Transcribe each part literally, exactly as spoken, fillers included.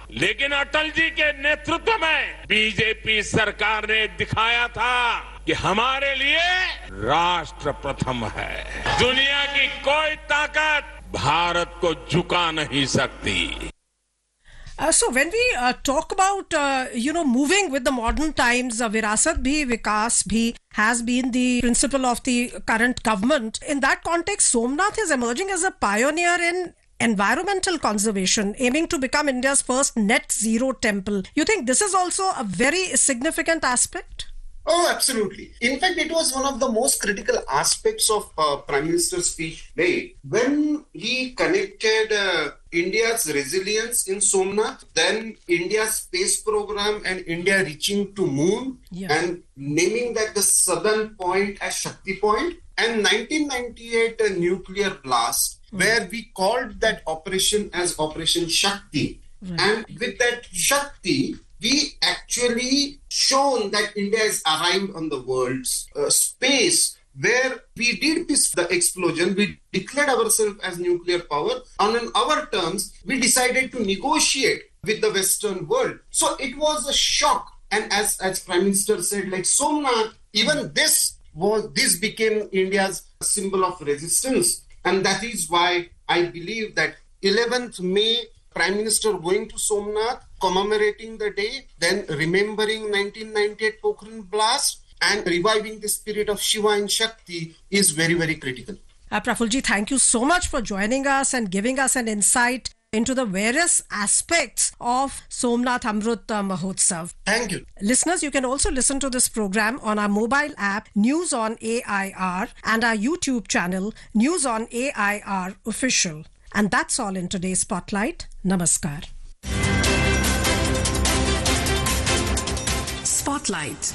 लेकिन अटल जी के नेतृत्व में बीजेपी सरकार ने दिखाया था कि हमारे लिए राष्ट्र प्रथम है। दुनिया की कोई ताकत भारत को झुका नहीं सकती। Uh, so when we uh, talk about, uh, you know, moving with the modern times, uh, Virasat Bhi, Vikas Bhi has been the principle of the current government. In that context, Somnath is emerging as a pioneer in environmental conservation, aiming to become India's first net zero temple. You think this is also a very significant aspect? Oh, absolutely. In fact, it was one of the most critical aspects of uh, Prime Minister's speech today. When he connected uh, India's resilience in Somnath, then India's space program and India reaching to moon yeah. and naming that the southern point as Shakti Point, and nineteen ninety-eight a nuclear blast mm. where we called that operation as Operation Shakti. Right. And with that Shakti, we actually shown that India has arrived on the world's uh, space where we did this, the explosion. We declared ourselves as nuclear power. And on our terms, we decided to negotiate with the Western world. So it was a shock. And as, as Prime Minister said, like Somnath, even this was, this became India's symbol of resistance. And that is why I believe that eleventh May, Prime Minister going to Somnath, commemorating the day, then remembering nineteen ninety-eight Pokhran blast and reviving the spirit of Shiva and Shakti is very, very critical. Uh, Prafulji, thank you so much for joining us and giving us an insight into the various aspects of Somnath Amrut Mahotsav. Thank you. Listeners, you can also listen to this program on our mobile app, News on A I R, and our YouTube channel, News on A I R Official. And that's all in today's Spotlight. Namaskar. Spotlight.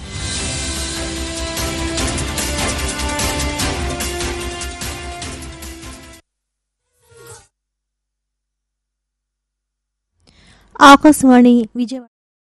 Akashvani Vijayawada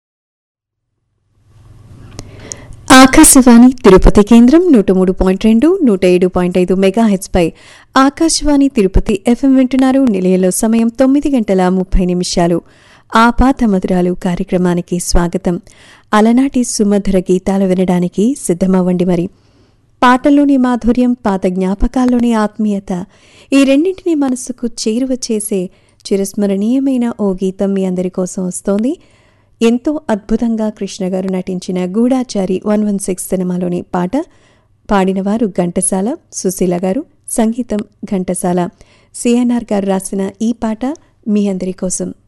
Akashvani Tirupati కేంద్రం నూట మూడు point రెండు నూట ఏడు point ఐదు megahertz పై Akashvani Tirupati FM వింటున్నారు. నిలయంలో సమయం తొమ్మిది గంటల ముప్పై నిమిషాలు. ఆపాత మధురాలు కార్యక్రమానికి స్వాగతం. అలనాటి సుమధుర గీతాలు వినడానికి సిద్ధమవ్వండి. మరి పాటల్లోని మాధుర్యం, పాత జ్ఞాపకాల్లోని ఆత్మీయత, ఈ రెండింటినీ మనసుకు చేరువ చేసే చిరస్మరణీయమైన ఓ గీతం మీ అందరి కోసం వస్తోంది. ఎంతో అద్భుతంగా కృష్ణ గారు నటించిన గూఢాచారి వన్ వన్ సిక్స్ సినిమాలోని పాట. పాడినవారు ఘంటసాల, సుశీల గారు, సంగీతం ఘంటసాల. సిఎన్ఆర్ గారు రాసిన ఈ పాట మీ అందరి కోసం.